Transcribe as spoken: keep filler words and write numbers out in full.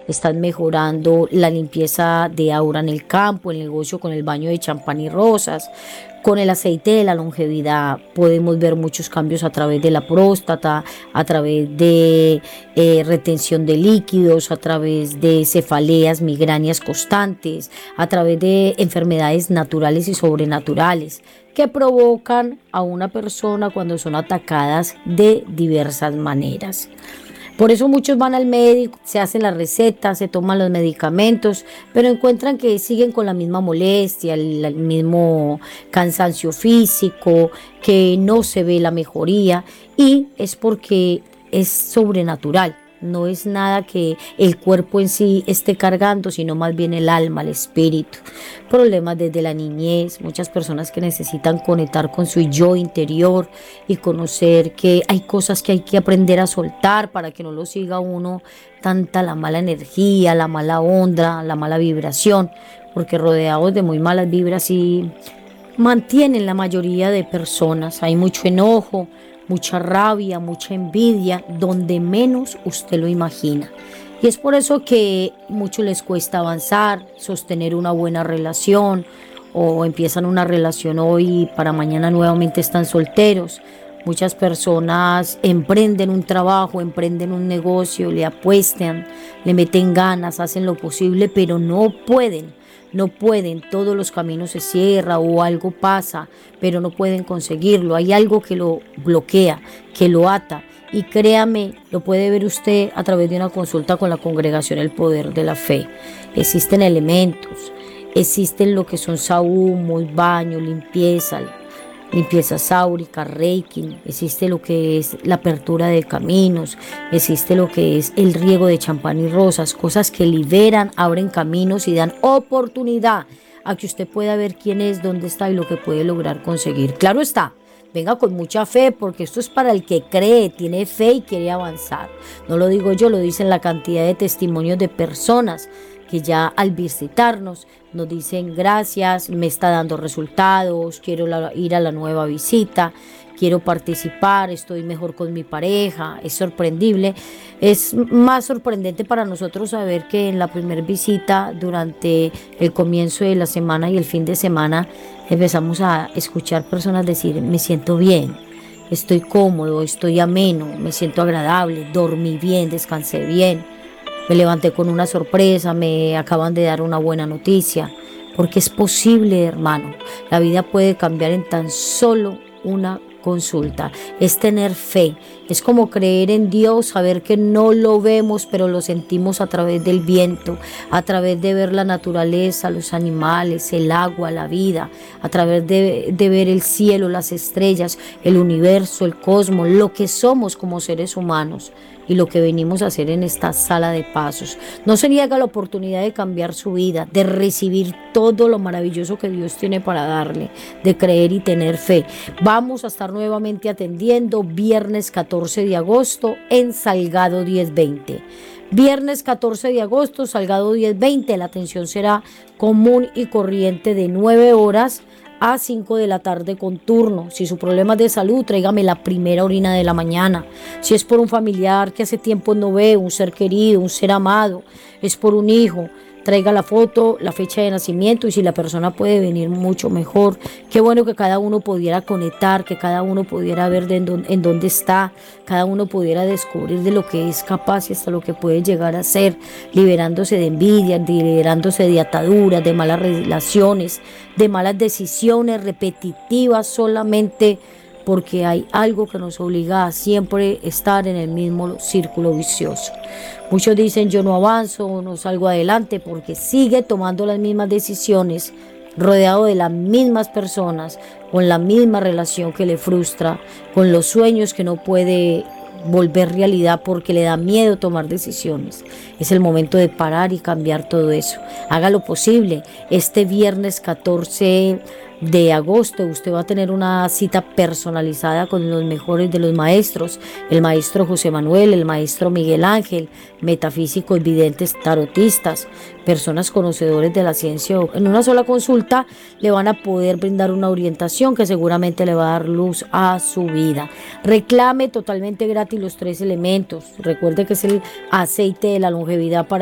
están mejorando la limpieza de aura en el campo, el negocio con el baño de champán y rosas. Con el aceite de la longevidad podemos ver muchos cambios a través de la próstata, a través de eh, retención de líquidos, a través de cefaleas, migrañas constantes, a través de enfermedades naturales y sobrenaturales que provocan a una persona cuando son atacadas de diversas maneras. Por eso muchos van al médico, se hacen las recetas, se toman los medicamentos, pero encuentran que siguen con la misma molestia, el, el mismo cansancio físico, que no se ve la mejoría, y es porque es sobrenatural. No es nada que el cuerpo en sí esté cargando, sino más bien el alma, el espíritu. Problemas desde la niñez, muchas personas que necesitan conectar con su yo interior y conocer que hay cosas que hay que aprender a soltar para que no lo siga uno tanta la mala energía, la mala onda, la mala vibración, porque rodeados de muy malas vibras y mantienen la mayoría de personas. Hay mucho enojo, mucha rabia, mucha envidia, donde menos usted lo imagina. Y es por eso que mucho les cuesta avanzar, sostener una buena relación, o empiezan una relación hoy y para mañana nuevamente están solteros. Muchas personas emprenden un trabajo, emprenden un negocio, le apuestan, le meten ganas, hacen lo posible, pero no pueden. No pueden, todos los caminos se cierran o algo pasa, pero no pueden conseguirlo. Hay algo que lo bloquea, que lo ata. Y créame, lo puede ver usted a través de una consulta con la congregación El Poder de la Fe. Existen elementos, existen lo que son sahumos, baño, limpieza, limpieza sáurica, reiki, existe lo que es la apertura de caminos, existe lo que es el riego de champán y rosas, cosas que liberan, abren caminos y dan oportunidad a que usted pueda ver quién es, dónde está y lo que puede lograr conseguir. Claro está, venga con mucha fe, porque esto es para el que cree, tiene fe y quiere avanzar. No lo digo yo, lo dicen la cantidad de testimonios de personas que ya al visitarnos nos dicen gracias, me está dando resultados, quiero la, ir a la nueva visita, quiero participar, estoy mejor con mi pareja. Es sorprendible. Es más sorprendente para nosotros saber que en la primera visita, durante el comienzo de la semana y el fin de semana, empezamos a escuchar personas decir, me siento bien, estoy cómodo, estoy ameno, me siento agradable, dormí bien, descansé bien. Me levanté con una sorpresa, me acaban de dar una buena noticia, porque es posible, hermano. La vida puede cambiar en tan solo una consulta. Es tener fe, es como creer en Dios, saber que no lo vemos, pero lo sentimos a través del viento, a través de ver la naturaleza, los animales, el agua, la vida, a través de, de ver el cielo, las estrellas, el universo, el cosmos, lo que somos como seres humanos y lo que venimos a hacer en esta sala de pasos. No se niega la oportunidad de cambiar su vida, de recibir todo lo maravilloso que Dios tiene para darle, de creer y tener fe. Vamos a estar nuevamente atendiendo viernes catorce de agosto en Salgado diez veinte. Viernes catorce de agosto, Salgado diez veinte. La atención será común y corriente de nueve horas a cinco de la tarde con turno. Si su problema es de salud, tráigame la primera orina de la mañana. Si es por un familiar que hace tiempo no ve, un ser querido, un ser amado, es por un hijo, traiga la foto, la fecha de nacimiento, y si la persona puede venir, mucho mejor. Qué bueno que cada uno pudiera conectar, que cada uno pudiera ver de en, dónde, en dónde está, cada uno pudiera descubrir de lo que es capaz y hasta lo que puede llegar a ser, liberándose de envidia, liberándose de ataduras, de malas relaciones, de malas decisiones repetitivas solamente porque hay algo que nos obliga a siempre estar en el mismo círculo vicioso. Muchos dicen yo no avanzo, no salgo adelante porque sigue tomando las mismas decisiones, rodeado de las mismas personas, con la misma relación que le frustra, con los sueños que no puede volver realidad porque le da miedo tomar decisiones. Es el momento de parar y cambiar todo eso. Haga lo posible. Este viernes catorce de agosto usted va a tener una cita personalizada con los mejores de los maestros, el maestro José Manuel, el maestro Miguel Ángel, metafísicos, videntes, tarotistas, personas conocedores de la ciencia. En una sola consulta le van a poder brindar una orientación que seguramente le va a dar luz a su vida. Reclame totalmente gratis los tres elementos. Recuerde que es el aceite de la longevidad para